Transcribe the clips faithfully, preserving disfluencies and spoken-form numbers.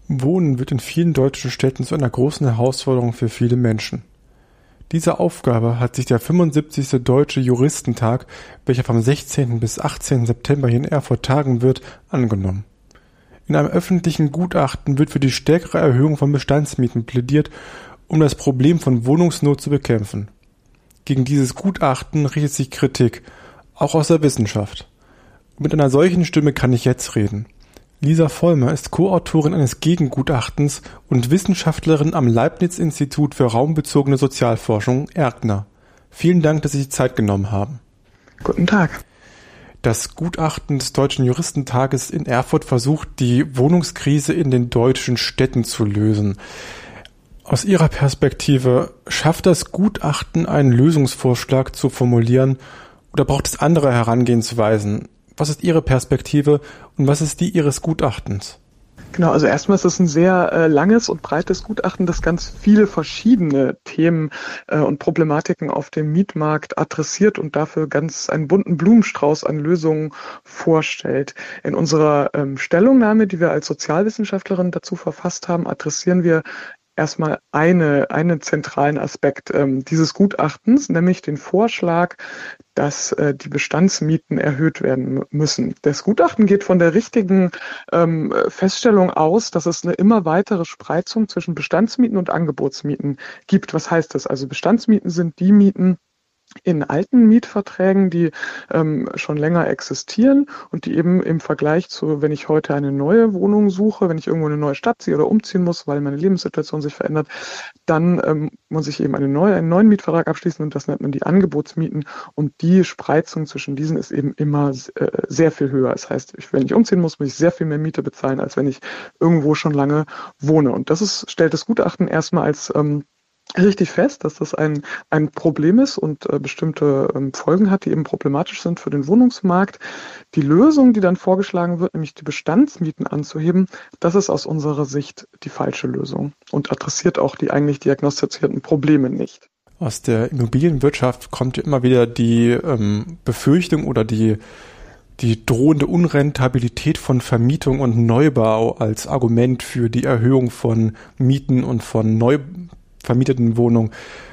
Wohnen wird in vielen deutschen Städten zu einer großen Herausforderung für viele Menschen. Diese Aufgabe hat sich der fünfundsiebzigste Deutsche Juristentag, welcher vom sechzehnten bis achtzehnten September hier in Erfurt tagen wird, angenommen. In einem öffentlichen Gutachten wird für die stärkere Erhöhung von Bestandsmieten plädiert, um das Problem von Wohnungsnot zu bekämpfen. Gegen dieses Gutachten richtet sich Kritik, auch aus der Wissenschaft. Mit einer solchen Stimme kann ich jetzt reden. Lisa Vollmer ist Co-Autorin eines Gegengutachtens und Wissenschaftlerin am Leibniz-Institut für raumbezogene Sozialforschung, Erkner. Vielen Dank, dass Sie sich Zeit genommen haben. Guten Tag. Das Gutachten des Deutschen Juristentages in Erfurt versucht, die Wohnungskrise in den deutschen Städten zu lösen. Aus Ihrer Perspektive, schafft das Gutachten einen Lösungsvorschlag zu formulieren oder braucht es andere Herangehensweisen? Was ist Ihre Perspektive und was ist die Ihres Gutachtens? Genau, also erstmal ist es ein sehr äh, langes und breites Gutachten, das ganz viele verschiedene Themen äh, und Problematiken auf dem Mietmarkt adressiert und dafür ganz einen bunten Blumenstrauß an Lösungen vorstellt. In unserer ähm, Stellungnahme, die wir als Sozialwissenschaftlerin dazu verfasst haben, adressieren wir erstmal eine, einen zentralen Aspekt ähm, dieses Gutachtens, nämlich den Vorschlag, dass äh, die Bestandsmieten erhöht werden müssen. Das Gutachten geht von der richtigen ähm, Feststellung aus, dass es eine immer weitere Spreizung zwischen Bestandsmieten und Angebotsmieten gibt. Was heißt das? Also Bestandsmieten sind die Mieten in alten Mietverträgen, die ähm, schon länger existieren und die eben im Vergleich zu, wenn ich heute eine neue Wohnung suche, wenn ich irgendwo in eine neue Stadt ziehe oder umziehen muss, weil meine Lebenssituation sich verändert, dann ähm, muss ich eben eine neue, einen neuen Mietvertrag abschließen und das nennt man die Angebotsmieten und die Spreizung zwischen diesen ist eben immer äh, sehr viel höher. Das heißt, ich, wenn ich umziehen muss, muss ich sehr viel mehr Miete bezahlen, als wenn ich irgendwo schon lange wohne. Und das ist, stellt das Gutachten erstmal als ähm, richtig fest, dass das ein, ein Problem ist und äh, bestimmte ähm, Folgen hat, die eben problematisch sind für den Wohnungsmarkt. Die Lösung, die dann vorgeschlagen wird, nämlich die Bestandsmieten anzuheben, das ist aus unserer Sicht die falsche Lösung und adressiert auch die eigentlich diagnostizierten Probleme nicht. Aus der Immobilienwirtschaft kommt immer wieder die ähm, Befürchtung oder die die drohende Unrentabilität von Vermietung und Neubau als Argument für die Erhöhung von Mieten und von Neu vermieteten Wohnung.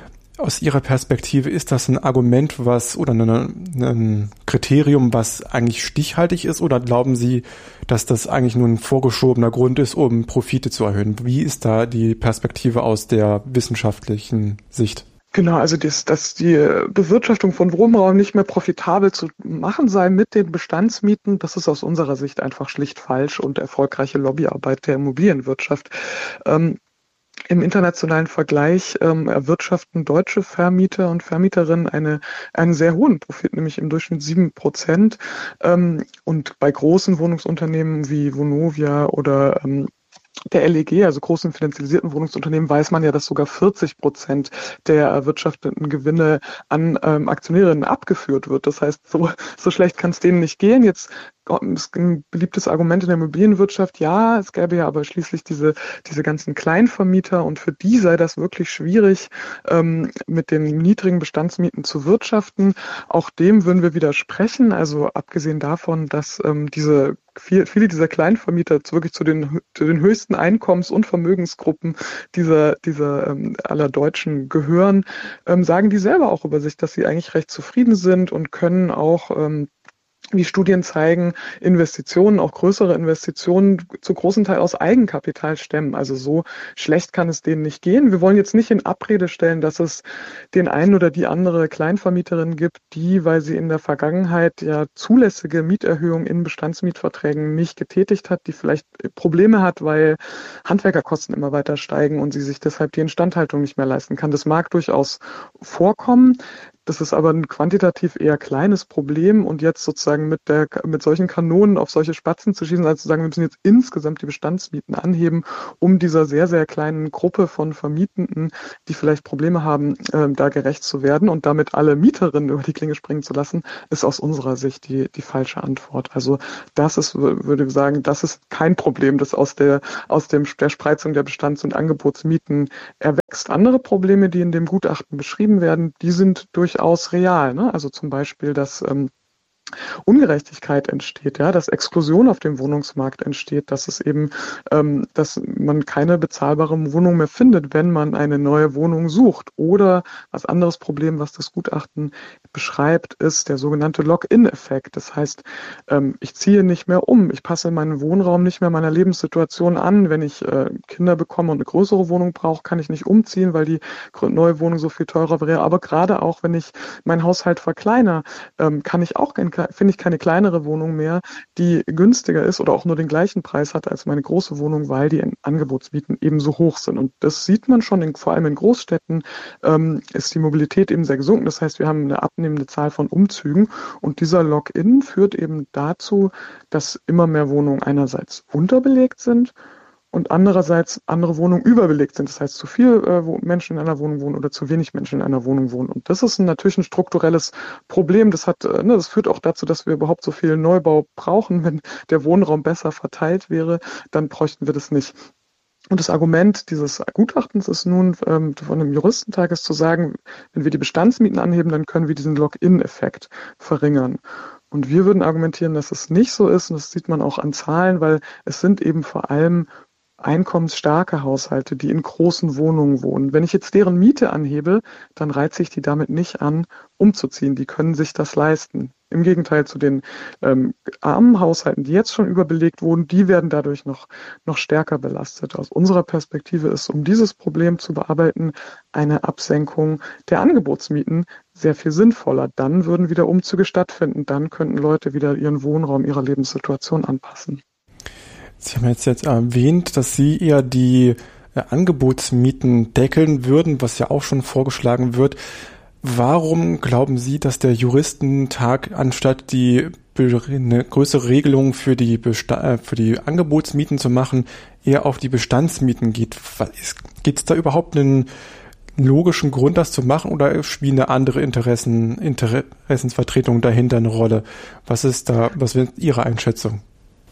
Aus Ihrer Perspektive ist das ein Argument, was oder eine, ein Kriterium, was eigentlich stichhaltig ist, oder glauben Sie, dass das eigentlich nur ein vorgeschobener Grund ist, um Profite zu erhöhen? Wie ist da die Perspektive aus der wissenschaftlichen Sicht? Genau, also das, dass die Bewirtschaftung von Wohnraum nicht mehr profitabel zu machen sei mit den Bestandsmieten, das ist aus unserer Sicht einfach schlicht falsch und erfolgreiche Lobbyarbeit der Immobilienwirtschaft. Ähm, Im internationalen Vergleich ähm, erwirtschaften deutsche Vermieter und Vermieterinnen eine, einen sehr hohen Profit, nämlich im Durchschnitt sieben Prozent. Ähm, und bei großen Wohnungsunternehmen wie Vonovia oder ähm, der L E G, also großen finanzialisierten Wohnungsunternehmen, weiß man ja, dass sogar vierzig Prozent der erwirtschafteten Gewinne an ähm, Aktionärinnen abgeführt wird. Das heißt, so, so schlecht kann es denen nicht gehen. Jetzt ist ein beliebtes Argument in der Immobilienwirtschaft, ja, es gäbe ja aber schließlich diese, diese ganzen Kleinvermieter und für die sei das wirklich schwierig, ähm, mit den niedrigen Bestandsmieten zu wirtschaften. Auch dem würden wir widersprechen. Also abgesehen davon, dass ähm, diese Viel, viele dieser Kleinvermieter wirklich zu den, zu den höchsten Einkommens- und Vermögensgruppen dieser, dieser ähm, aller Deutschen gehören, ähm, sagen die selber auch über sich, dass sie eigentlich recht zufrieden sind und können auch ähm, wie Studien zeigen, Investitionen, auch größere Investitionen zu großen Teil aus Eigenkapital stemmen. Also so schlecht kann es denen nicht gehen. Wir wollen jetzt nicht in Abrede stellen, dass es den einen oder die andere Kleinvermieterin gibt, die, weil sie in der Vergangenheit ja zulässige Mieterhöhungen in Bestandsmietverträgen nicht getätigt hat, die vielleicht Probleme hat, weil Handwerkerkosten immer weiter steigen und sie sich deshalb die Instandhaltung nicht mehr leisten kann. Das mag durchaus vorkommen. Das ist aber ein quantitativ eher kleines Problem und jetzt sozusagen mit der mit solchen Kanonen auf solche Spatzen zu schießen, als zu sagen, wir müssen jetzt insgesamt die Bestandsmieten anheben, um dieser sehr, sehr kleinen Gruppe von Vermietenden, die vielleicht Probleme haben, äh, da gerecht zu werden und damit alle Mieterinnen über die Klinge springen zu lassen, ist aus unserer Sicht die die falsche Antwort. Also das ist, würde ich sagen, das ist kein Problem, das aus der aus dem der Spreizung der Bestands- und Angebotsmieten erwächst. Andere Probleme, die in dem Gutachten beschrieben werden, die sind durch durchaus real. Ne? Also zum Beispiel, dass ähm, Ungerechtigkeit entsteht, ja, dass Exklusion auf dem Wohnungsmarkt entsteht, dass es eben, ähm, dass man keine bezahlbare Wohnung mehr findet, wenn man eine neue Wohnung sucht. Oder was anderes Problem, was das Gutachten beschreibt, ist der sogenannte Lock-in-Effekt. Das heißt, ähm, ich ziehe nicht mehr um, ich passe meinen Wohnraum nicht mehr meiner Lebenssituation an. Wenn ich äh, Kinder bekomme und eine größere Wohnung brauche, kann ich nicht umziehen, weil die neue Wohnung so viel teurer wäre. Aber gerade auch, wenn ich meinen Haushalt verkleinere, ähm, kann ich auch kein finde ich keine kleinere Wohnung mehr, die günstiger ist oder auch nur den gleichen Preis hat als meine große Wohnung, weil die Angebotsmieten eben so hoch sind. Und das sieht man schon, in, vor allem in Großstädten ähm, ist die Mobilität eben sehr gesunken. Das heißt, wir haben eine abnehmende Zahl von Umzügen und dieser Lock-in führt eben dazu, dass immer mehr Wohnungen einerseits unterbelegt sind und andererseits andere Wohnungen überbelegt sind. Das heißt, zu viel äh, wo Menschen in einer Wohnung wohnen oder zu wenig Menschen in einer Wohnung wohnen. Und das ist ein, natürlich ein strukturelles Problem. Das hat, äh, ne, das führt auch dazu, dass wir überhaupt so viel Neubau brauchen. Wenn der Wohnraum besser verteilt wäre, dann bräuchten wir das nicht. Und das Argument dieses Gutachtens ist nun ähm, von einem Juristentag ist zu sagen, wenn wir die Bestandsmieten anheben, dann können wir diesen Lock-in-Effekt verringern. Und wir würden argumentieren, dass es nicht so ist. Und das sieht man auch an Zahlen, weil es sind eben vor allem einkommensstarke Haushalte, die in großen Wohnungen wohnen. Wenn ich jetzt deren Miete anhebe, dann reize ich die damit nicht an, umzuziehen. Die können sich das leisten. Im Gegenteil zu den ähm, armen Haushalten, die jetzt schon überbelegt wurden, die werden dadurch noch, noch stärker belastet. Aus unserer Perspektive ist, um dieses Problem zu bearbeiten, eine Absenkung der Angebotsmieten sehr viel sinnvoller. Dann würden wieder Umzüge stattfinden. Dann könnten Leute wieder ihren Wohnraum ihrer Lebenssituation anpassen. Sie haben jetzt, jetzt erwähnt, dass Sie eher die äh, Angebotsmieten deckeln würden, was ja auch schon vorgeschlagen wird. Warum glauben Sie, dass der Juristentag anstatt die eine größere Regelung für die Besta- äh, für die Angebotsmieten zu machen, eher auf die Bestandsmieten geht? Gibt es da überhaupt einen logischen Grund, das zu machen, oder spielen da andere Interessen, Interessensvertretungen dahinter eine Rolle? Was ist da, was ist Ihre Einschätzung?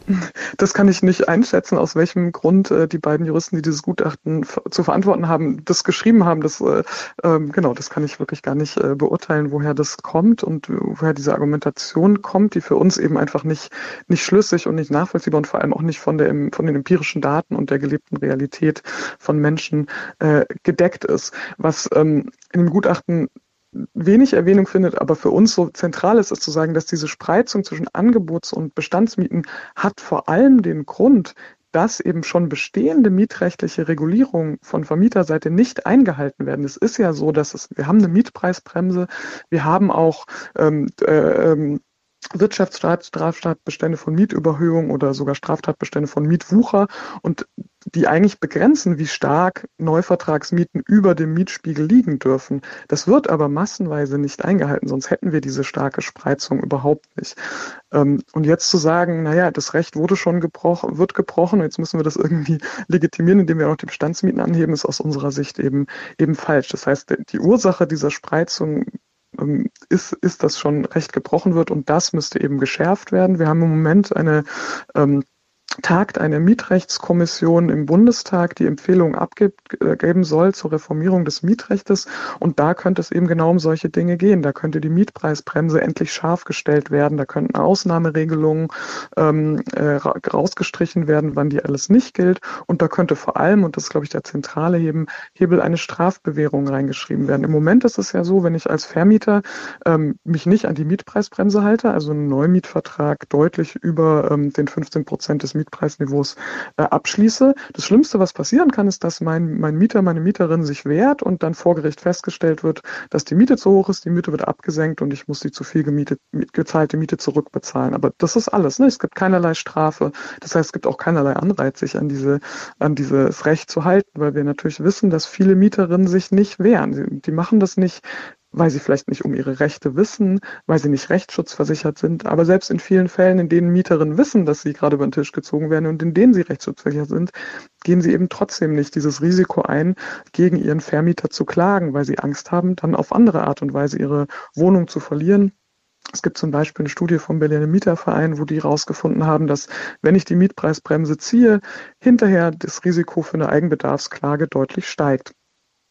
Das kann ich nicht einschätzen, aus welchem Grund äh, die beiden Juristen, die dieses Gutachten f- zu verantworten haben, das geschrieben haben. Das, äh, ähm, genau, das kann ich wirklich gar nicht äh, beurteilen, woher das kommt und woher diese Argumentation kommt, die für uns eben einfach nicht, nicht schlüssig und nicht nachvollziehbar und vor allem auch nicht von der, von den empirischen Daten und der gelebten Realität von Menschen äh, gedeckt ist. Was ähm, in dem Gutachten wenig Erwähnung findet, aber für uns so zentral ist, ist zu sagen, dass diese Spreizung zwischen Angebots- und Bestandsmieten hat vor allem den Grund, dass eben schon bestehende mietrechtliche Regulierungen von Vermieterseite nicht eingehalten werden. Es ist ja so, dass es, wir haben eine Mietpreisbremse, wir haben auch ähm, äh, ähm, Wirtschaftsstaat, Straftatbestände von Mietüberhöhung oder sogar Straftatbestände von Mietwucher und die eigentlich begrenzen, wie stark Neuvertragsmieten über dem Mietspiegel liegen dürfen. Das wird aber massenweise nicht eingehalten, sonst hätten wir diese starke Spreizung überhaupt nicht. Und jetzt zu sagen, naja, das Recht wurde schon gebrochen, wird gebrochen, jetzt müssen wir das irgendwie legitimieren, indem wir auch die Bestandsmieten anheben, ist aus unserer Sicht eben, eben falsch. Das heißt, die Ursache dieser Spreizung ist, ist, dass schon Recht gebrochen wird und das müsste eben geschärft werden. Wir haben im Moment eine ähm, tagt eine Mietrechtskommission im Bundestag, die Empfehlungen abgeben soll zur Reformierung des Mietrechtes. Und da könnte es eben genau um solche Dinge gehen. Da könnte die Mietpreisbremse endlich scharf gestellt werden. Da könnten Ausnahmeregelungen ähm, äh, rausgestrichen werden, wann die alles nicht gilt. Und da könnte vor allem, und das ist, glaube ich, der zentrale Hebel, Hebel eine Strafbewährung reingeschrieben werden. Im Moment ist es ja so, wenn ich als Vermieter ähm, mich nicht an die Mietpreisbremse halte, also einen Neumietvertrag deutlich über ähm, den fünfzehn Prozent des Mietpreisniveaus äh, abschließe. Das Schlimmste, was passieren kann, ist, dass mein, mein Mieter, meine Mieterin sich wehrt und dann vor Gericht festgestellt wird, dass die Miete zu hoch ist, die Miete wird abgesenkt und ich muss die zu viel gemietet, gezahlte Miete zurückbezahlen. Aber das ist alles. Ne? Es gibt keinerlei Strafe. Das heißt, es gibt auch keinerlei Anreiz, sich an diese, an dieses Recht zu halten, weil wir natürlich wissen, dass viele Mieterinnen sich nicht wehren. Die, die machen das nicht, weil sie vielleicht nicht um ihre Rechte wissen, weil sie nicht rechtsschutzversichert sind. Aber selbst in vielen Fällen, in denen Mieterinnen wissen, dass sie gerade über den Tisch gezogen werden und in denen sie rechtsschutzversichert sind, gehen sie eben trotzdem nicht dieses Risiko ein, gegen ihren Vermieter zu klagen, weil sie Angst haben, dann auf andere Art und Weise ihre Wohnung zu verlieren. Es gibt zum Beispiel eine Studie vom Berliner Mieterverein, wo die herausgefunden haben, dass, wenn ich die Mietpreisbremse ziehe, hinterher das Risiko für eine Eigenbedarfsklage deutlich steigt.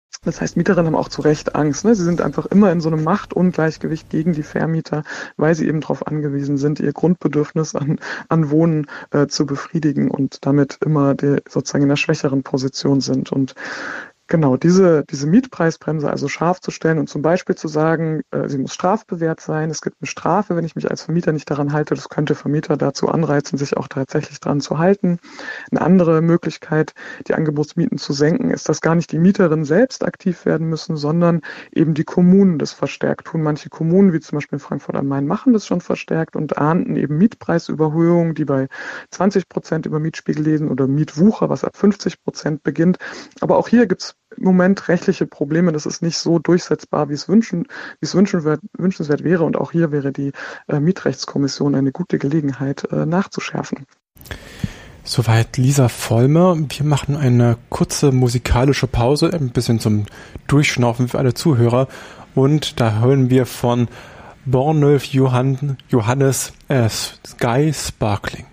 Das heißt, Mieterinnen haben auch zu Recht Angst. Ne? Sie sind einfach immer in so einem Machtungleichgewicht gegen die Vermieter, weil sie eben darauf angewiesen sind, ihr Grundbedürfnis an, an Wohnen äh, zu befriedigen und damit immer die, sozusagen in einer schwächeren Position sind. Und genau, diese, diese Mietpreisbremse also scharf zu stellen und zum Beispiel zu sagen, äh, sie muss strafbewehrt sein, es gibt eine Strafe, wenn ich mich als Vermieter nicht daran halte, das könnte Vermieter dazu anreizen, sich auch tatsächlich daran zu halten. Eine andere Möglichkeit, die Angebotsmieten zu senken, ist, dass gar nicht die Mieterinnen selbst aktiv werden müssen, sondern eben die Kommunen das verstärkt tun. Manche Kommunen, wie zum Beispiel in Frankfurt am Main, machen das schon verstärkt und ahnden eben Mietpreisüberhöhungen, die bei zwanzig Prozent über Mietspiegel liegen oder Mietwucher, was ab fünfzig Prozent beginnt. Aber auch hier gibt es im Moment rechtliche Probleme. Das ist nicht so durchsetzbar, wie es wünschen, wie es wünschenswert, wünschenswert wäre. Und auch hier wäre die äh, Mietrechtskommission eine gute Gelegenheit, äh, nachzuschärfen. Soweit Lisa Vollmer. Wir machen eine kurze musikalische Pause, ein bisschen zum Durchschnaufen für alle Zuhörer. Und da hören wir von Borneuf Johann, Johannes äh, Sky Sparkling.